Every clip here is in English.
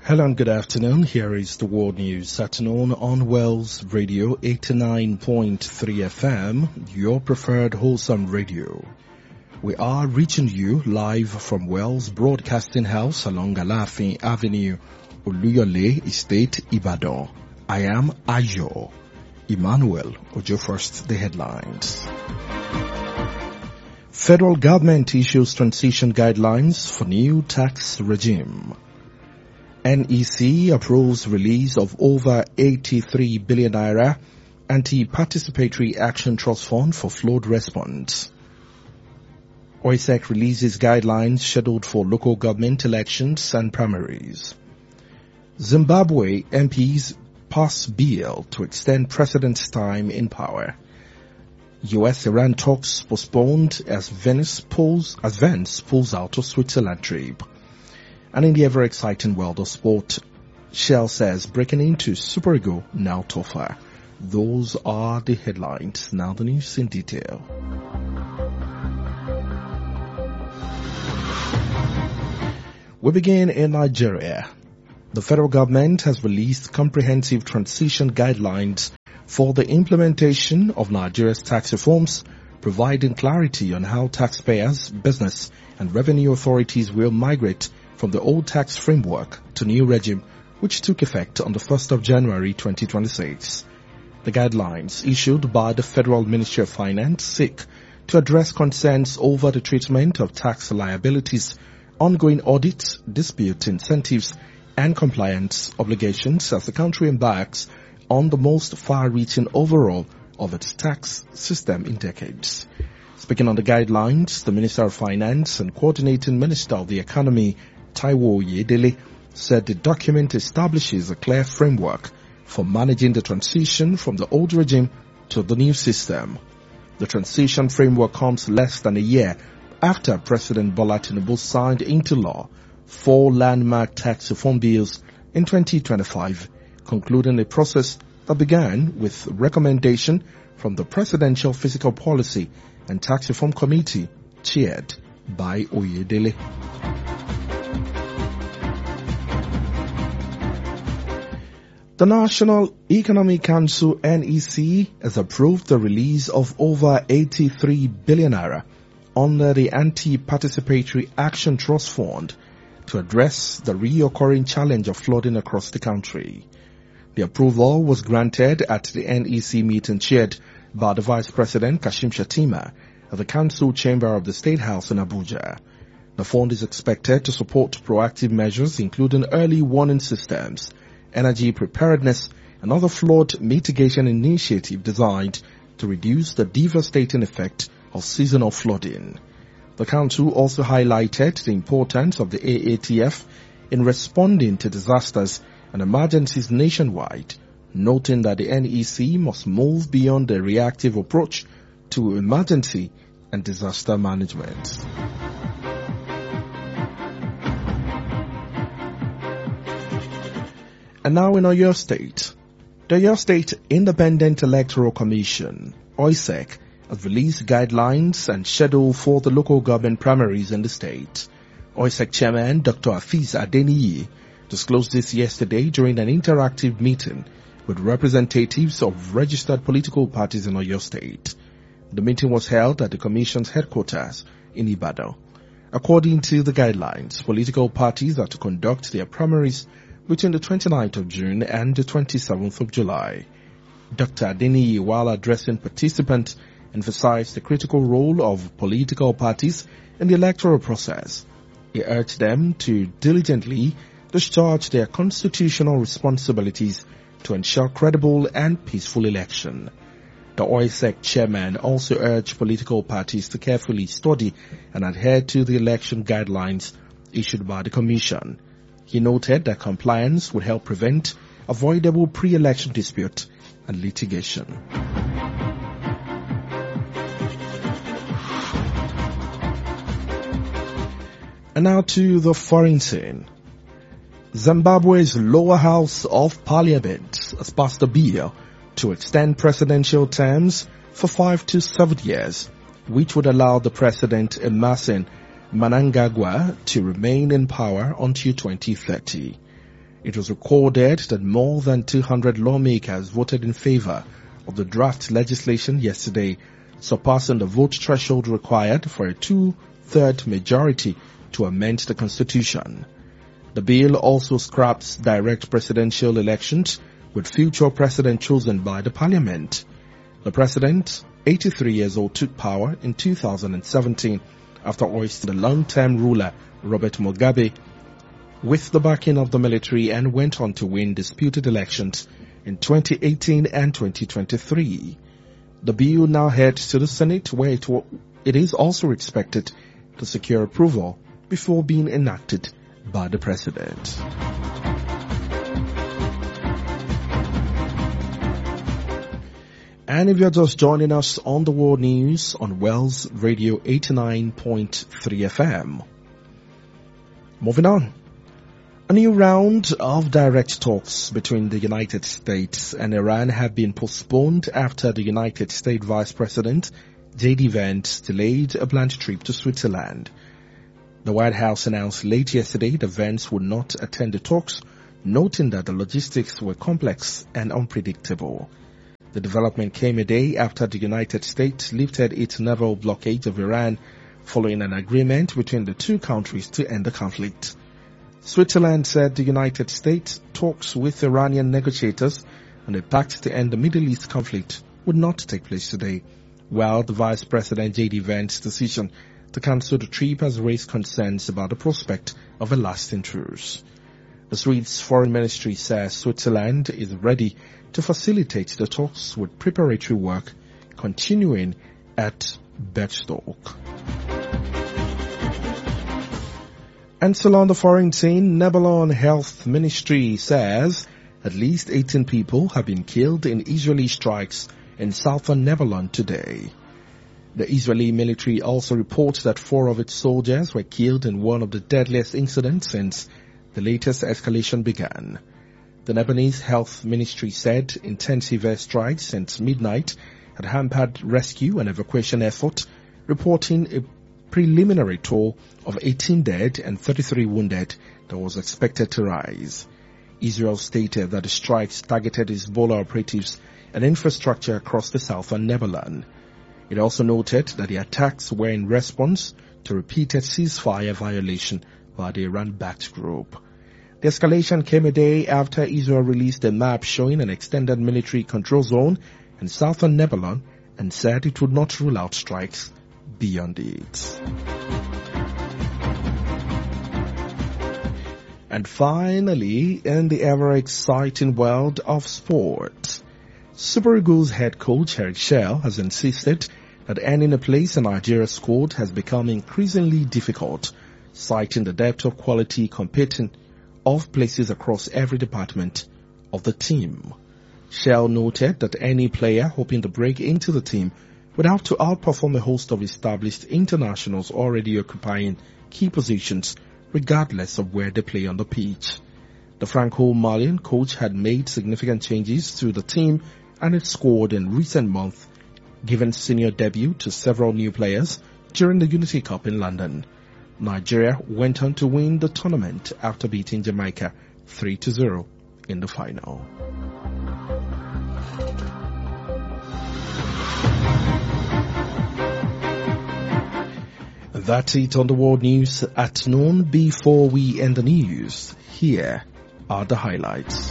Hello and good afternoon. Here is the World News at noon on Wells Radio 89.3 FM, your preferred wholesome radio. We are reaching you live from Wells Broadcasting House along Alafin Avenue, Oluyole Estate, Ibadan. I am Ayo Emmanuel Ojo. First, the headlines. Federal government issues transition guidelines for new tax regime. NEC approves release of over 83 billion naira anti-participatory action trust fund for flood response. OISEC releases guidelines scheduled for local government elections and primaries. Zimbabwe MPs pass bill to extend president's time in power. US-Iran talks postponed as Vance pulls out of Switzerland trip. And in the ever-exciting world of sport, Shell says breaking into Super Eagles now tougher. Those are the headlines. Now the news in detail. We begin in Nigeria. The federal government has released comprehensive transition guidelines for the implementation of Nigeria's tax reforms, providing clarity on how taxpayers, business, and revenue authorities will migrate from the old tax framework to new regime, which took effect on the 1st of January 2026. The guidelines issued by the Federal Ministry of Finance seek to address concerns over the treatment of tax liabilities, ongoing audits, dispute incentives, and compliance obligations as the country embarks on the most far-reaching overhaul of its tax system in decades. Speaking on the guidelines, the Minister of Finance and Coordinating Minister of the Economy, Taiwo Oyedele, said the document establishes a clear framework for managing the transition from the old regime to the new system. The transition framework comes less than a year after President Bola Tinubu signed into law 4 landmark tax reform bills in 2025, concluding a process that began with recommendation from the Presidential Fiscal Policy and Tax Reform Committee chaired by Oyedele. The National Economic Council (NEC) has approved the release of over 83 billion naira under the Anti-Participatory Action Trust Fund to address the reoccurring challenge of flooding across the country. The approval was granted at the NEC meeting chaired by the Vice President Kashim Shettima at the Council Chamber of the State House in Abuja. The fund is expected to support proactive measures including early warning systems, energy preparedness, and other flood mitigation initiatives designed to reduce the devastating effect of seasonal flooding. The Council also highlighted the importance of the AATF in responding to disasters and emergencies nationwide, noting that the NEC must move beyond the reactive approach to emergency and disaster management. And now in Oyo State, the Oyo State Independent Electoral Commission, OISEC, has released guidelines and schedule for the local government primaries in the state. OISEC Chairman Dr. Afiz Adeniyi disclosed this yesterday during an interactive meeting with representatives of registered political parties in Oyo State. The meeting was held at the Commission's headquarters in Ibadan. According to the guidelines, political parties are to conduct their primaries between the 29th of June and the 27th of July. Dr. Adeniyi, while addressing participants, emphasized the critical role of political parties in the electoral process. He urged them to diligently discharge their constitutional responsibilities to ensure credible and peaceful election. The OISEC chairman also urged political parties to carefully study and adhere to the election guidelines issued by the Commission. He noted that compliance would help prevent avoidable pre-election dispute and litigation. And now to the foreign scene. Zimbabwe's lower house of parliament has passed a bill to extend presidential terms for 5 to 7 years, which would allow the president Emmerson Mnangagwa to remain in power until 2030. It was recorded that more than 200 lawmakers voted in favor of the draft legislation yesterday, surpassing the vote threshold required for a two-third majority to amend the constitution. The bill also scraps direct presidential elections with future president chosen by the parliament. The president, 83 years old, took power in 2017 after ousting the long-term ruler Robert Mugabe with the backing of the military and went on to win disputed elections in 2018 and 2023. The bill now heads to the Senate, where it is also expected to secure approval before being enacted by the president. And if you're just joining us on the World News on Wells Radio 89.3 FM. Moving on. A new round of direct talks between the United States and Iran have been postponed after the United States Vice President J.D. Vance delayed a planned trip to Switzerland. The White House announced late yesterday that Vance would not attend the talks, noting that the logistics were complex and unpredictable. The development came a day after the United States lifted its naval blockade of Iran following an agreement between the two countries to end the conflict. Switzerland said the United States talks with Iranian negotiators on a pact to end the Middle East conflict would not take place today, while the Vice President J.D. Vance's decision to cancel the trip has raised concerns about the prospect of a lasting truce. The Swedes Foreign Ministry says Switzerland is ready to facilitate the talks with preparatory work continuing at Bergstock. And still on the foreign scene, Lebanon Health Ministry says at least 18 people have been killed in Israeli strikes in southern Lebanon today. The Israeli military also reports that 4 of its soldiers were killed in one of the deadliest incidents since the latest escalation began. The Lebanese Health Ministry said intensive airstrikes since midnight had hampered rescue and evacuation efforts, reporting a preliminary toll of 18 dead and 33 wounded that was expected to rise. Israel stated that the strikes targeted Hezbollah operatives and infrastructure across the southern Lebanon. It also noted that the attacks were in response to repeated ceasefire violation by the Iran-backed group. The escalation came a day after Israel released a map showing an extended military control zone in southern Lebanon and said it would not rule out strikes beyond it. And finally, in the ever-exciting world of sport, Super Eagles head coach Eric Schell has insisted that earning a place in Nigeria's squad has become increasingly difficult, citing the depth of quality competing of places across every department of the team. Schell noted that any player hoping to break into the team would have to outperform a host of established internationals already occupying key positions, regardless of where they play on the pitch. The Franco-Malian coach had made significant changes to the team and its squad in recent months, giving senior debut to several new players during the Unity Cup in London. Nigeria went on to win the tournament after beating Jamaica 3-0 in the final. That's it on the World News at noon. Before we end the news, here are the highlights.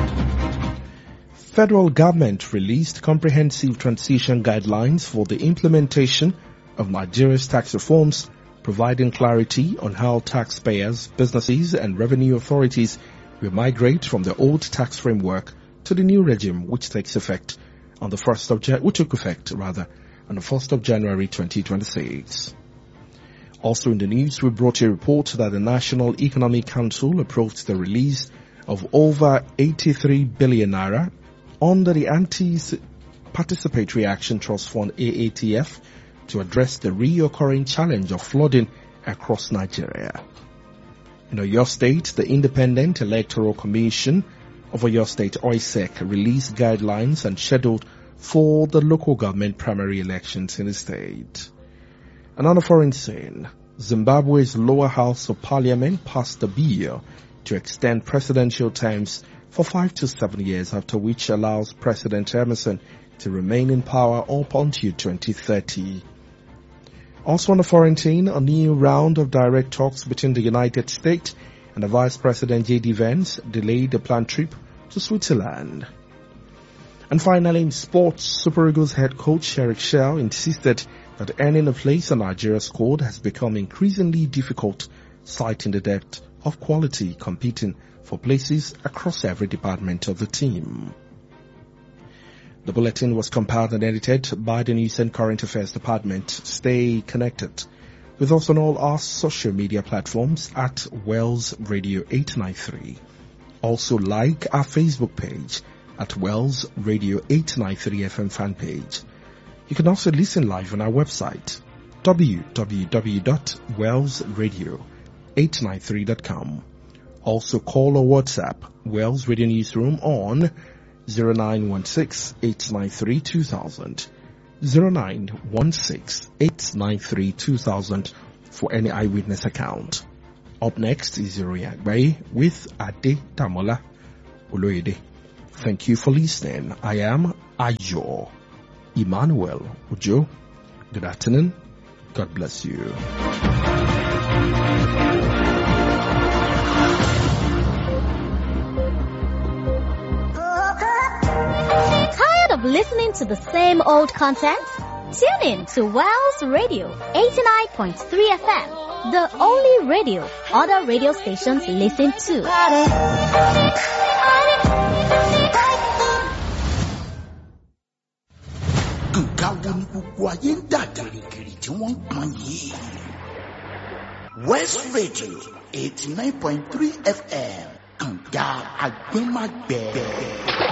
Federal government released comprehensive transition guidelines for the implementation of Nigeria's tax reforms, providing clarity on how taxpayers, businesses and revenue authorities will migrate from the old tax framework to the new regime, which took effect on the 1st of January 2026. Also in the news, we brought a report that the National Economic Council approved the release of over 83 billion naira under the Anti-Participatory Action Trust Fund AATF to address the reoccurring challenge of flooding across Nigeria. In Oyo State, the Independent Electoral Commission of Oyo State, OISEC, released guidelines and scheduled for the local government primary elections in the state. And on a foreign scene, Zimbabwe's lower house of parliament passed a bill to extend presidential terms for 5 to 7 years, after which allows President Emerson to remain in power up until 2030. Also on the foreign scene, a new round of direct talks between the United States and the Vice President J.D. Vance delayed the planned trip to Switzerland. And finally, in sports, Super Eagles head coach Eric Shell insisted that earning a place on Nigeria's squad has become increasingly difficult, citing the depth of quality competing for places across every department of the team. The bulletin was compiled and edited by the News and Current Affairs Department. Stay connected with us on all our social media platforms at Wells Radio 893. Also like our Facebook page at Wells Radio 893 FM fan page. You can also listen live on our website www.wellsradio893.com. Also call or WhatsApp Wells Radio Newsroom on 0916-893-2000, 0916-893-2000 for any eyewitness account. Up next is Yagbai with Ade Damola Oloyede. Thank you for listening. I am Ayo Emmanuel Ujo. Good afternoon. God bless you. Tired of listening to the same old content? Tune in to Wells Radio 89.3 FM, the only radio other radio stations listen to. West Radio 89.3 FM, Kanga Agbemagbe.